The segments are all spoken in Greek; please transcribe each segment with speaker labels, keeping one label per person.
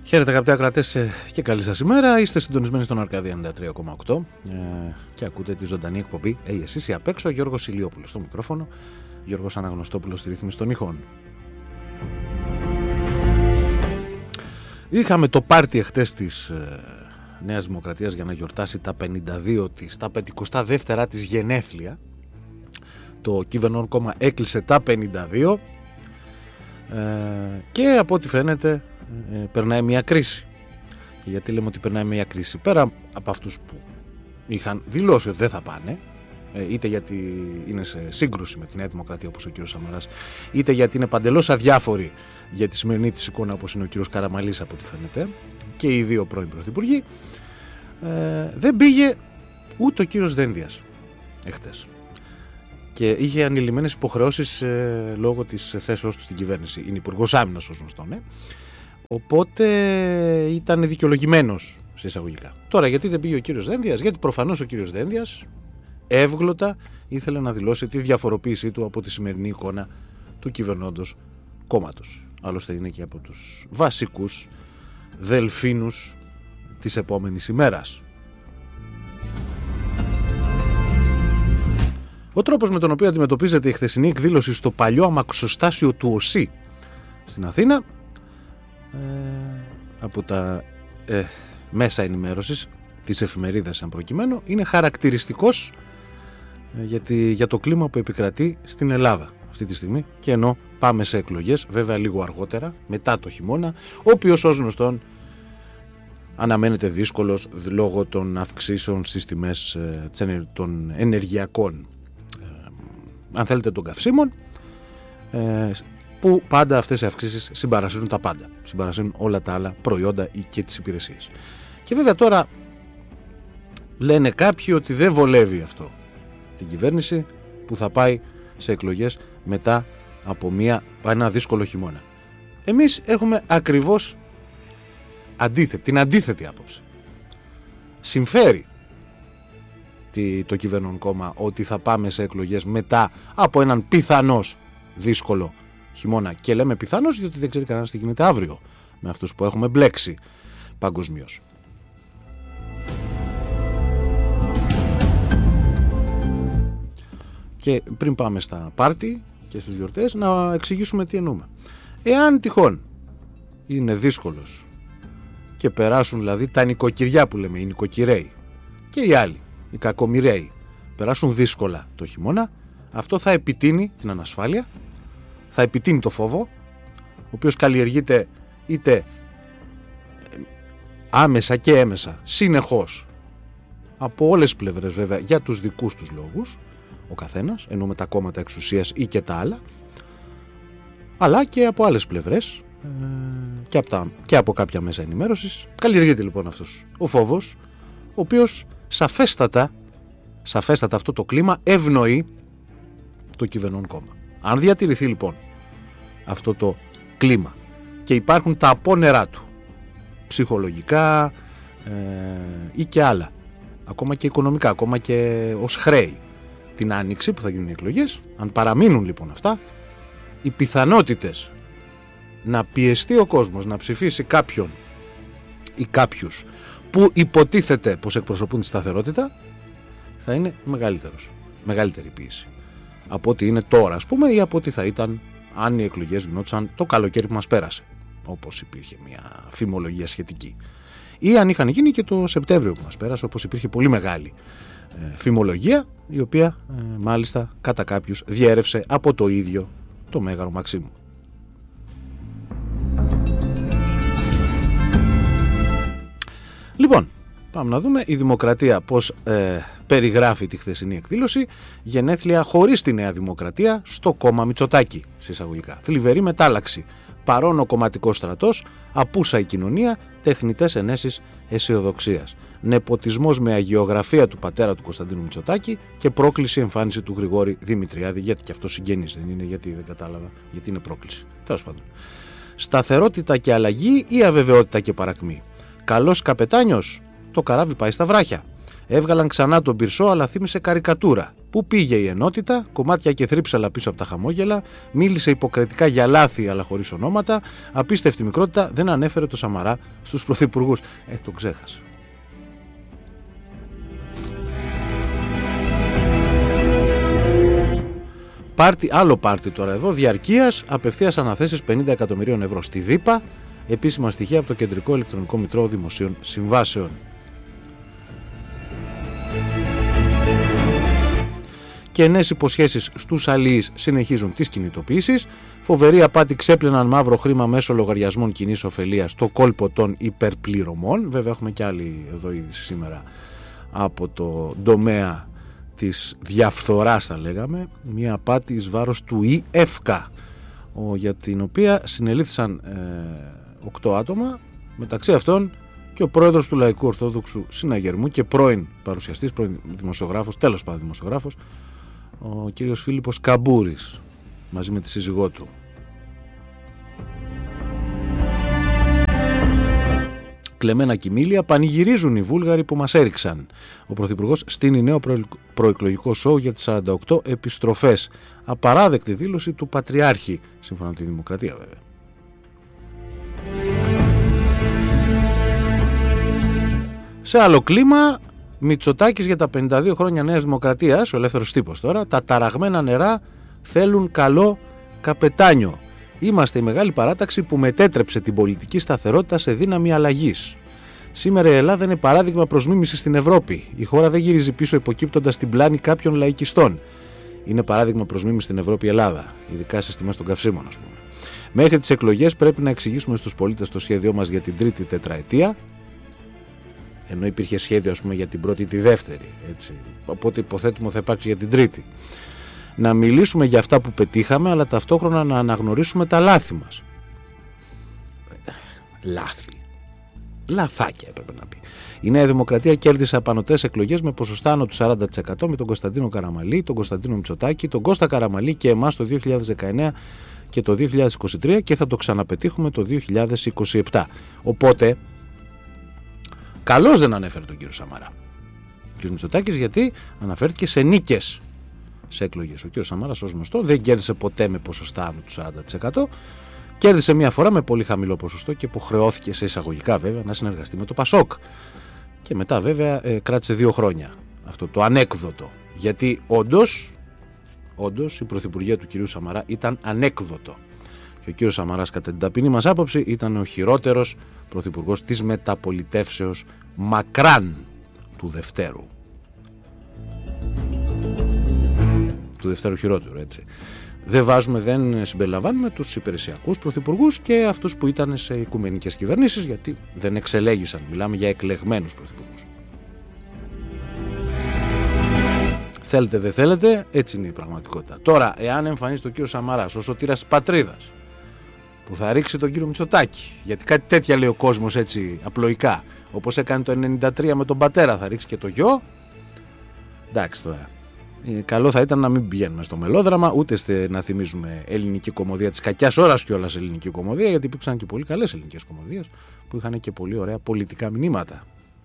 Speaker 1: Χαίρετε αγαπητοί ακροατές και καλή σας ημέρα. Είστε συντονισμένοι στον Αρκάδια 93,8 και ακούτε τη ζωντανή εκπομπή εσείς ή απ' έξω. Γιώργος Ηλιόπουλος στο μικρόφωνο, Γιώργος Αναγνωστόπουλος στη ρύθμιση των ήχων. Είχαμε το πάρτι εχθές της Νέας Δημοκρατίας για να γιορτάσει τα 52 της, τα 52 της γενέθλια. Το Κυβερνών κόμμα έκλεισε τα 52 και από ό,τι φαίνεται περνάει μια κρίση. Και γιατί λέμε ότι περνάει μια κρίση? Πέρα από αυτούς που είχαν δηλώσει ότι δεν θα πάνε, είτε γιατί είναι σε σύγκρουση με τη Νέα Δημοκρατία όπως ο κύριος Σαμαράς, είτε γιατί είναι παντελώς αδιάφοροι για τη σημερινή της εικόνα όπως είναι ο κύριος Καραμανλής από ό,τι φαίνεται, και οι δύο πρώην πρωθυπουργοί, δεν πήγε ούτε ο κύριος Δένδιας εχθές. Και είχε ανηλυμένες υποχρεώσεις λόγω της θέσεως του στην κυβέρνηση. Είναι υπουργός άμυνας ως γνωστό, ναι. Οπότε ήταν δικαιολογημένος σε εισαγωγικά. Τώρα γιατί δεν πήγε ο κύριος Δένδιας? Γιατί προφανώς ο κύριος Δένδιας εύγλωτα ήθελε να δηλώσει τη διαφοροποίησή του από τη σημερινή εικόνα του κυβερνώντος κόμματος. Άλλωστε είναι και από τους βασικούς δελφίνους της επόμενης ημέρας. Ο τρόπος με τον οποίο αντιμετωπίζεται η χθεσινή εκδήλωση στο παλιό αμαξοστάσιο του ΟΣΥ στην Αθήνα από τα μέσα ενημέρωσης της εφημερίδας αν προκειμένου είναι χαρακτηριστικός για το κλίμα που επικρατεί στην Ελλάδα αυτή τη στιγμή, και ενώ πάμε σε εκλογές βέβαια λίγο αργότερα μετά το χειμώνα, ο οποίος ως γνωστόν αναμένεται δύσκολος λόγω των αυξήσεων στις τιμές των ενεργειακών αν θέλετε των καυσίμων, που πάντα αυτές οι αυξήσεις συμπαρασύρουν τα πάντα. Συμπαρασύρουν όλα τα άλλα προϊόντα και τις υπηρεσίες. Και βέβαια τώρα λένε κάποιοι ότι δεν βολεύει αυτό την κυβέρνηση που θα πάει σε εκλογές μετά από ένα δύσκολο χειμώνα. Εμείς έχουμε ακριβώς την αντίθετη άποψη. Συμφέρει το κυβερνών κόμμα ότι θα πάμε σε εκλογές μετά από έναν πιθανώς δύσκολο χειμώνα, και λέμε πιθανώς διότι δεν ξέρει κανένας τι γίνεται αύριο με αυτούς που έχουμε μπλέξει παγκοσμίως. Και πριν πάμε στα πάρτι και στις γιορτές, να εξηγήσουμε τι εννοούμε. Εάν τυχόν είναι δύσκολος και περάσουν δηλαδή τα νοικοκυριά που λέμε, οι νοικοκυρέοι και οι άλλοι, οι κακομοιραίοι, περάσουν δύσκολα το χειμώνα, αυτό θα επιτείνει την ανασφάλεια, θα επιτείνει το φόβο, ο οποίος καλλιεργείται είτε άμεσα και έμεσα συνεχώς από όλες τις πλευρές βέβαια για τους δικούς τους λόγους ο καθένας, ενώ με τα κόμματα εξουσίας ή και τα άλλα, αλλά και από άλλες πλευρές και από κάποια μέσα ενημέρωσης. Καλλιεργείται λοιπόν αυτός ο φόβος, ο οποίος σαφέστατα αυτό το κλίμα ευνοεί το κυβερνών κόμμα. Αν διατηρηθεί λοιπόν αυτό το κλίμα και υπάρχουν τα απόνερά του ψυχολογικά ή και άλλα, ακόμα και οικονομικά, ακόμα και ως χρέη, την άνοιξη που θα γίνουν οι εκλογές, αν παραμείνουν λοιπόν αυτά, οι πιθανότητες να πιεστεί ο κόσμος να ψηφίσει κάποιον ή κάποιους που υποτίθεται πως εκπροσωπούν τη σταθερότητα θα είναι μεγαλύτερη πίεση από ό,τι είναι τώρα, ας πούμε, ή από ό,τι θα ήταν αν οι εκλογές γινόντουσαν το καλοκαίρι που μας πέρασε, όπως υπήρχε μια φημολογία σχετική, ή αν είχαν γίνει και το Σεπτέμβριο που μας πέρασε, όπως υπήρχε πολύ μεγάλη φημολογία, η οποία μάλιστα κατά κάποιους διέρευσε από το ίδιο το Μέγαρο Μαξίμου. Λοιπόν, πάμε να δούμε η Δημοκρατία πώς περιγράφει τη χθεσινή εκδήλωση. Γενέθλια χωρίς τη Νέα Δημοκρατία στο κόμμα Μητσοτάκη, σε εισαγωγικά. Θλιβερή μετάλλαξη. Παρόν ο κομματικός στρατός, απούσα η κοινωνία, τεχνητές ενέσεις αισιοδοξίας. Νεποτισμός με αγιογραφία του πατέρα του Κωνσταντίνου Μητσοτάκη και πρόκληση εμφάνιση του Γρηγόρη Δημητριάδη. Γιατί και αυτό συγγενής δεν είναι, γιατί δεν κατάλαβα, γιατί είναι πρόκληση. Τέλος πάντων. Σταθερότητα και αλλαγή ή αβεβαιότητα και παρακμή. Καλός καπετάνιος, το καράβι πάει στα βράχια. Έβγαλαν ξανά τον Πυρσό, αλλά θύμισε καρικατούρα. Πού πήγε η ενότητα, κομμάτια και θρύψαλα πίσω από τα χαμόγελα, μίλησε υποκριτικά για λάθη αλλά χωρίς ονόματα, απίστευτη μικρότητα, δεν ανέφερε το Σαμαρά στους πρωθυπουργούς. Το ξέχασε. Άλλο πάρτι τώρα εδώ, διαρκείας, απευθείας αναθέσεις 50 εκατομμυρίων ευρώ στη ΔΥΠΑ, επίσημα στοιχεία από το Κεντρικό Ηλεκτρονικό Μητρό Δημοσίων Συμβάσεων. Και νέες υποσχέσεις στους αλλοίς συνεχίζουν τις κινητοποιήσεις. Φοβερή απάτη, ξέπλαιναν μαύρο χρήμα μέσω λογαριασμών κοινής ωφελίας στο κόλπο των υπερπληρωμών. Βέβαια έχουμε και άλλη εδώ είδηση σήμερα από το τομέα της διαφθοράς, θα λέγαμε. Μια απάτη εις βάρος του ΕΦΚΑ, για την οποία συνελήφθησαν 8 άτομα, μεταξύ αυτών και ο πρόεδρος του Λαϊκού Ορθόδοξου Συναγερμού και πρώην παρουσιαστής, πρώην δημοσιογράφος, τέλος πάντων δημοσιογράφος, ο κύριος Φίλιππος Καμπούρης, μαζί με τη σύζυγό του. Κλεμμένα κοιμήλια, πανηγυρίζουν οι Βούλγαροι που μας έριξαν. Ο Πρωθυπουργός στείνει νέο προεκλογικό σόου για τις 48 επιστροφές. Απαράδεκτη δήλωση του Πατριάρχη, σύμφωνα με τη Δημοκρατία βέβαια. Σε άλλο κλίμα, Μητσοτάκης για τα 52 χρόνια Νέας Δημοκρατίας, ο ελεύθερος τύπος τώρα, τα ταραγμένα νερά θέλουν καλό καπετάνιο. Είμαστε η μεγάλη παράταξη που μετέτρεψε την πολιτική σταθερότητα σε δύναμη αλλαγής. Σήμερα η Ελλάδα είναι παράδειγμα προς μίμηση στην Ευρώπη. Η χώρα δεν γυρίζει πίσω υποκύπτοντας την πλάνη κάποιων λαϊκιστών. Είναι παράδειγμα προς μίμηση στην Ευρώπη η Ελλάδα, ειδικά σε τιμές των καυσίμων, ας πούμε. Μέχρι τις εκλογές πρέπει να εξηγήσουμε στους πολίτες το σχέδιό μας για την τρίτη τετραετία. Ενώ υπήρχε σχέδιο, ας πούμε, για την πρώτη ή τη δεύτερη. Έτσι. Οπότε υποθέτουμε θα υπάρξει για την τρίτη. Να μιλήσουμε για αυτά που πετύχαμε, αλλά ταυτόχρονα να αναγνωρίσουμε τα λάθη μας. Λάθη. Λαθάκια έπρεπε να πει. Η Νέα Δημοκρατία κέρδισε απανωτές εκλογές με ποσοστά άνω του 40% με τον Κωνσταντίνο Καραμανλή, τον Κωνσταντίνο Μητσοτάκη, τον Κώστα Καραμανλή και εμάς το 2019 και το 2023 και θα το ξαναπετύχουμε το 2027. Οπότε, καλώς δεν ανέφερε τον κύριο Σαμαρά. Ο κύριος Μητσοτάκης, γιατί αναφέρθηκε σε νίκες σε εκλογές. Ο κύριος Σαμαράς, ως γνωστό, δεν κέρδισε ποτέ με ποσοστά άνω του 40%. Κέρδισε μία φορά με πολύ χαμηλό ποσοστό και υποχρεώθηκε, σε εισαγωγικά βέβαια, να συνεργαστεί με το ΠΑΣΟΚ. Και μετά βέβαια κράτησε 2 χρόνια αυτό το ανέκδοτο. Γιατί όντως η πρωθυπουργία του κυρίου Σαμαρά ήταν ανέκδοτο. Και ο κύριος Σαμαράς, κατά την ταπεινή μας άποψη, ήταν ο χειρότερος πρωθυπουργός της μεταπολιτεύσεως μακράν του Δευτέρου. Του Δευτέρου χειρότερου, έτσι. Δεν συμπεριλαμβάνουμε τους υπηρεσιακούς πρωθυπουργούς και αυτούς που ήταν σε οικουμενικές κυβερνήσεις, γιατί δεν εξελέγησαν. Μιλάμε για εκλεγμένους πρωθυπουργούς. Θέλετε δεν θέλετε, έτσι είναι η πραγματικότητα. Τώρα, εάν εμφανίσει ο κύριος Σαμαράς ο σωτήρας της πατρίδας, που θα ρίξει τον κύριο Μητσοτάκη, γιατί κάτι τέτοια λέει ο κόσμος έτσι απλοϊκά, όπως έκανε το 1993 με τον πατέρα, θα ρίξει και το γιο. Εντάξει τώρα. Καλό θα ήταν να μην πηγαίνουμε στο μελόδραμα, ούτε να θυμίζουμε ελληνική κωμωδία της κακιάς ώρας κιόλας ελληνική κωμωδία, γιατί υπήρξαν και πολύ καλές ελληνικές κωμωδίες που είχαν και πολύ ωραία πολιτικά μηνύματα.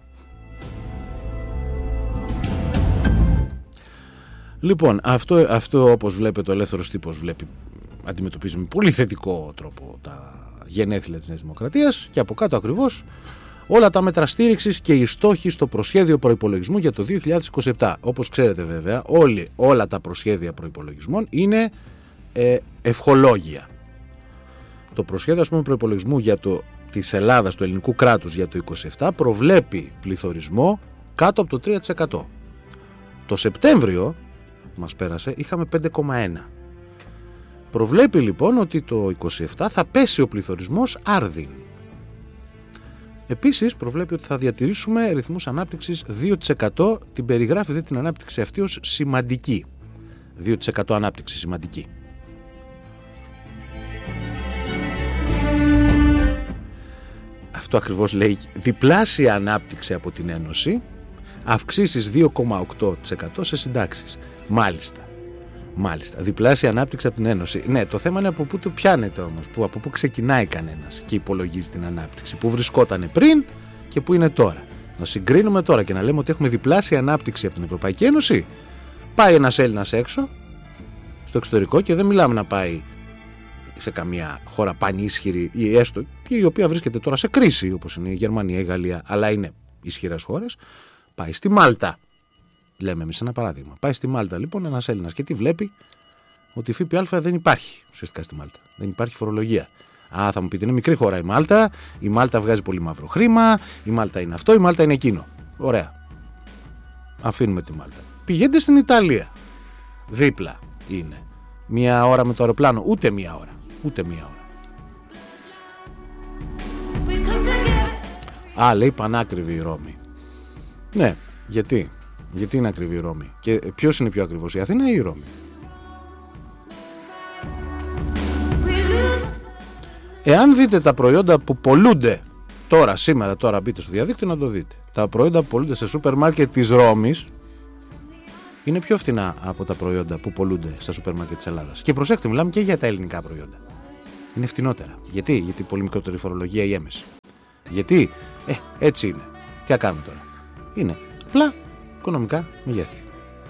Speaker 1: Λοιπόν, αυτό όπως βλέπετε ο ελεύθερος τύπος αντιμετωπίζει με πολύ θετικό τρόπο τα γενέθλια της Νέας Δημοκρατίας και από κάτω ακριβώς όλα τα μέτρα στήριξης και οι στόχοι στο προσχέδιο προϋπολογισμού για το 2027. Όπως ξέρετε βέβαια, όλα τα προσχέδια προϋπολογισμών είναι ευχολόγια. Το προσχέδιο, ας πούμε, προϋπολογισμού της Ελλάδας, του ελληνικού κράτους για το 2027 προβλέπει πληθωρισμό κάτω από το 3%. Το Σεπτέμβριο μας πέρασε, είχαμε 5,1%. Προβλέπει λοιπόν ότι το 2027 θα πέσει ο πληθωρισμός άρδιν. Επίσης προβλέπει ότι θα διατηρήσουμε ρυθμούς ανάπτυξης 2%, την περιγράφει την ανάπτυξη αυτή ως σημαντική. 2% ανάπτυξη σημαντική. Αυτό ακριβώς λέει, διπλάσια ανάπτυξη από την Ένωση, αυξήσεις 2,8% σε συντάξεις. Μάλιστα, διπλάσια ανάπτυξη από την Ένωση. Ναι, το θέμα είναι από πού το πιάνεται όμως, από πού ξεκινάει κανένας και υπολογίζει την ανάπτυξη, πού βρισκότανε πριν και πού είναι τώρα. Να συγκρίνουμε τώρα και να λέμε ότι έχουμε διπλάσια ανάπτυξη από την Ευρωπαϊκή Ένωση. Πάει ένας Έλληνας έξω, στο εξωτερικό, και δεν μιλάμε να πάει σε καμία χώρα πανίσχυρη ή έστω και η οποία βρίσκεται τώρα σε κρίση, όπως είναι η Γερμανία, η Γαλλία, αλλά είναι ισχυρές χώρες. Πάει στη Μάλτα. Λέμε εμείς ένα παράδειγμα. Πάει στη Μάλτα λοιπόν ένας Έλληνας και τι βλέπει? Ότι η ΦΠΑ δεν υπάρχει ουσιαστικά στη Μάλτα. Δεν υπάρχει φορολογία. Θα μου πείτε, είναι μικρή χώρα η Μάλτα. Η Μάλτα βγάζει πολύ μαύρο χρήμα. Η Μάλτα είναι αυτό, η Μάλτα είναι εκείνο. Ωραία. Αφήνουμε τη Μάλτα. Πηγαίνετε στην Ιταλία. Δίπλα είναι. 1 ώρα με το αεροπλάνο. Ούτε 1 ώρα. Ούτε 1 ώρα. Λέει πανάκριβη η Ρώμη. Ναι, γιατί? Γιατί είναι ακριβή η Ρώμη? Και ποιος είναι πιο ακριβώς, η Αθήνα ή η Ρώμη? Εάν δείτε τα προϊόντα που πολλούνται σήμερα, μπείτε στο διαδίκτυο να το δείτε. Τα προϊόντα που πολλούνται σε σούπερ μάρκετ της Ρώμης είναι πιο φθηνά από τα προϊόντα που πολλούνται στα σούπερ μάρκετ της Ελλάδας. Και προσέξτε, μιλάμε και για τα ελληνικά προϊόντα. Είναι φτηνότερα. Γιατί πολύ μικρότερη φορολογία ή έμεση. Γιατί? Έτσι είναι. Τι να κάνουμε τώρα? Είναι απλά οικονομικά μεγέθη.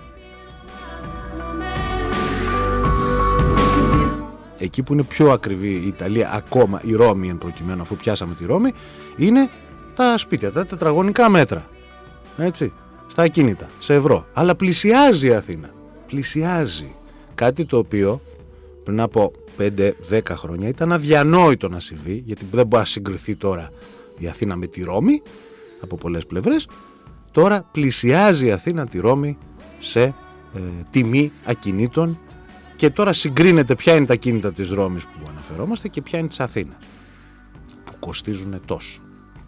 Speaker 1: Εκεί που είναι πιο ακριβή η Ιταλία, ακόμα η Ρώμη εν προκειμένου, αφού πιάσαμε τη Ρώμη, είναι τα σπίτια, τα τετραγωνικά μέτρα. Έτσι, στα ακίνητα, σε ευρώ. Αλλά πλησιάζει η Αθήνα. Πλησιάζει. Κάτι το οποίο πριν από 5-10 χρόνια ήταν αδιανόητο να συμβεί, γιατί δεν μπορεί να συγκριθεί τώρα η Αθήνα με τη Ρώμη από πολλές πλευρές. Τώρα πλησιάζει η Αθήνα τη Ρώμη σε τιμή ακινήτων, και τώρα συγκρίνεται ποια είναι τα ακίνητα της Ρώμης που αναφερόμαστε και ποια είναι της Αθήνας, που κοστίζουν τόσο.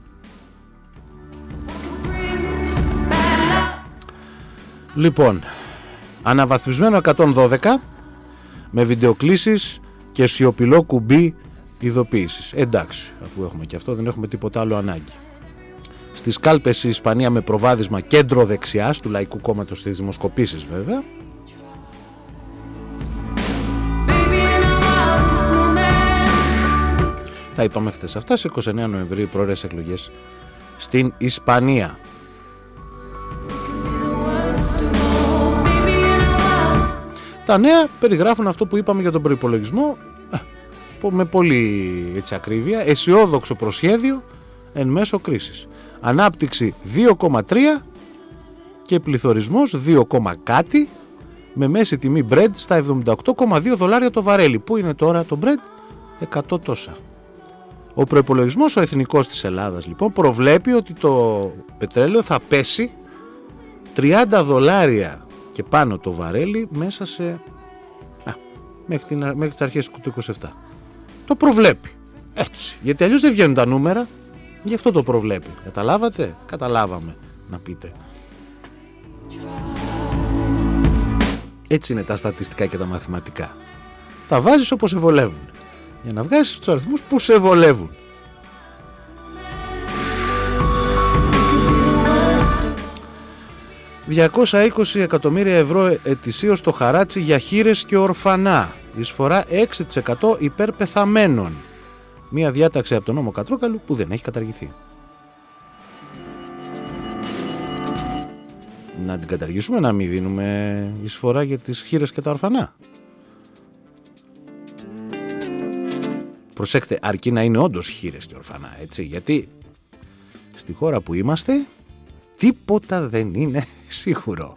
Speaker 1: Λοιπόν, αναβαθμισμένο 112 με βιντεοκλήσεις και σιωπηλό κουμπί ειδοποίησης. Εντάξει, αφού έχουμε και αυτό δεν έχουμε τίποτα άλλο ανάγκη. Στις κάλπες η Ισπανία με προβάδισμα κέντρο δεξιάς του Λαϊκού Κόμματος, στις δημοσκοπήσεις βέβαια. Τα είπαμε χτες αυτά. Σε 29 Νοεμβρίου πρόορες εκλογές στην Ισπανία. Τα νέα περιγράφουν αυτό που είπαμε για τον προϋπολογισμό με πολύ ακρίβεια. Αισιόδοξο προσχέδιο εν μέσω κρίσης. Ανάπτυξη 2,3 και πληθωρισμός 2, κάτι, με μέση τιμή Brent στα $78,2 το βαρέλι. Πού είναι τώρα το Brent? 100 τόσα. Ο προϋπολογισμός ο εθνικός της Ελλάδας λοιπόν προβλέπει ότι το πετρέλαιο θα πέσει $30 και πάνω το βαρέλι μέσα σε μέχρι τις αρχές του 27. Το προβλέπει έτσι, γιατί αλλιώς δεν βγαίνουν τα νούμερα, γι' αυτό το προβλέπει. Καταλάβατε? Καταλάβαμε να πείτε. Έτσι είναι τα στατιστικά και τα μαθηματικά. Τα βάζεις όπως σε βολεύουν, για να βγάζεις τους αριθμούς που σε βολεύουν. €220 εκατομμύρια ετησίως το χαράτσι για χήρες και ορφανά. Εισφορά 6% υπέρ πεθαμένων. Μία διάταξη από τον νόμο Κατρόκαλου που δεν έχει καταργηθεί. Να την καταργήσουμε, να μην δίνουμε εισφορά για τις χήρες και τα ορφανά. Προσέξτε, αρκεί να είναι όντως χήρες και ορφανά, έτσι, γιατί στη χώρα που είμαστε τίποτα δεν είναι σίγουρο.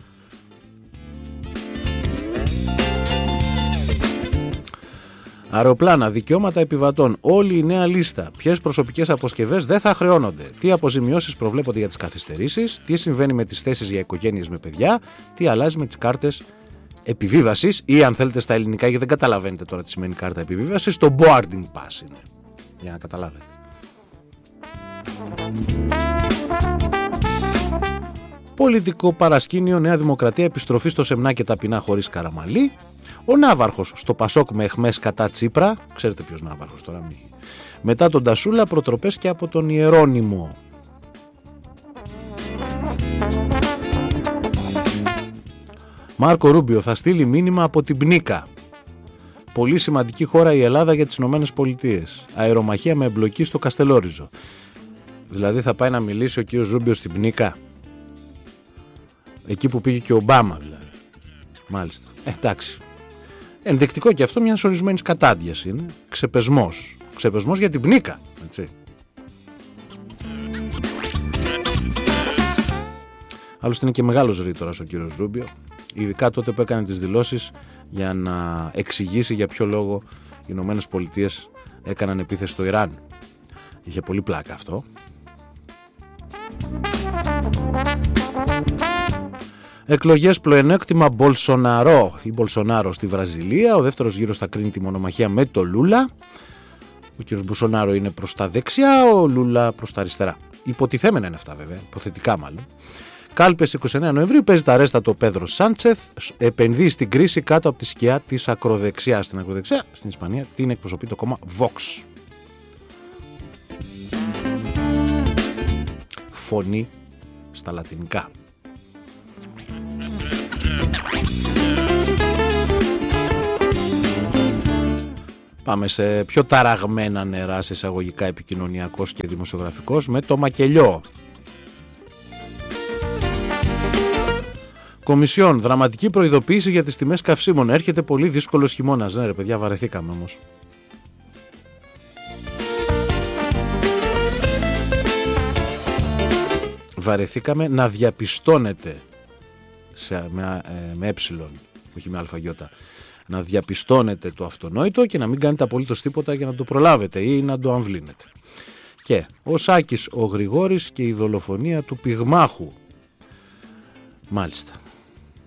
Speaker 1: Αεροπλάνα, δικαιώματα επιβατών, όλη η νέα λίστα. Ποιες προσωπικές αποσκευές δεν θα χρεώνονται. Τι αποζημιώσεις προβλέπονται για τις καθυστερήσεις. Τι συμβαίνει με τις θέσεις για οικογένειες με παιδιά. Τι αλλάζει με τις κάρτες επιβίβασης. Ή αν θέλετε στα ελληνικά, γιατί δεν καταλαβαίνετε τώρα τι σημαίνει κάρτα επιβίβασης, το boarding pass είναι. Για να καταλάβετε. Πολιτικό παρασκήνιο, Νέα Δημοκρατία, επιστροφή στο Σεμνά και ταπεινά χωρίς Καραμαλή. Ο Ναύαρχος στο Πασόκ με εχμές κατά Τσίπρα. Ξέρετε ποιος Ναύαρχος τώρα? Μετά τον Τασούλα, προτροπές και από τον Ιερώνυμο. Μάρκο Ρούμπιο θα στείλει μήνυμα από την Πνίκα. Πολύ σημαντική χώρα η Ελλάδα για τις Ηνωμένες Πολιτείες. Αερομαχία με εμπλοκή στο Καστελόριζο. Δηλαδή θα πάει να μιλήσει ο κύριος Ρούμπιο στην Πνίκα. Εκεί που πήγε και ο Ομπάμα δηλαδή. Μάλιστα. Εντάξει. Ενδεικτικό και αυτό μια ορισμένη κατάντιας είναι. Ξεπεσμός. Ξεπεσμός για την πνίκα. Έτσι. Άλλωστε είναι και μεγάλος ρήτορας ο κύριος Ρούμπιο. Ειδικά τότε που έκανε τις δηλώσεις για να εξηγήσει για ποιο λόγο οι Ηνωμένες Πολιτείες έκαναν επίθεση στο Ιράν. Είχε πολύ πλάκα αυτό. Εκλογές πλοενέκτημα Μπολσοναρό ή Μπολσονάρο στη Βραζιλία. Ο δεύτερος γύρος θα κρίνει τη μονομαχία με το Λούλα. Ο κ. Μπολσονάρο είναι προς τα δεξιά, ο Λούλα προς τα αριστερά. Υποτιθέμενα είναι αυτά βέβαια, υποθετικά μάλλον. Κάλπες 29 Νοεμβρίου, παίζει τα ρέστα το Πέδρο Σάντσεθ, επενδύει στην κρίση κάτω από τη σκιά της ακροδεξιάς. Στην ακροδεξιά, στην Ισπανία, την εκπροσωπεί το κόμμα Vox. Φωνή στα λατινικά. Πάμε σε πιο ταραγμένα νερά, σε εισαγωγικά επικοινωνιακός και δημοσιογραφικός, με το μακελιό. Κομισιόν, δραματική προειδοποίηση για τις τιμές καυσίμων. Έρχεται πολύ δύσκολος χειμώνας. Ναι ρε παιδιά, βαρεθήκαμε όμως. Βαρεθήκαμε να διαπιστώνετε με έψιλον, όχι με αλφαγιώτα, να διαπιστώνετε το αυτονόητο και να μην κάνετε απολύτως τίποτα για να το προλάβετε ή να το αμβλύνετε. Και ο Σάκης ο Γρηγόρης και η δολοφονία του πυγμάχου. Μάλιστα.